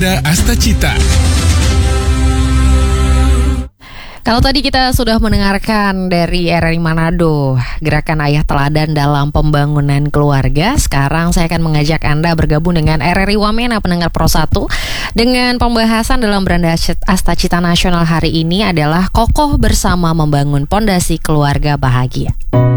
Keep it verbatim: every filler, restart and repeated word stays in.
Branda Astacita. Kalau tadi kita sudah mendengarkan dari R R I Manado, Gerakan Ayah Teladan dalam Pembangunan Keluarga. Sekarang saya akan mengajak Anda bergabung dengan R R I Wamena Pendengar Pro satu. Dengan pembahasan dalam Branda Astacita Nasional hari ini adalah Kokoh Bersama Membangun Pondasi Keluarga Bahagia.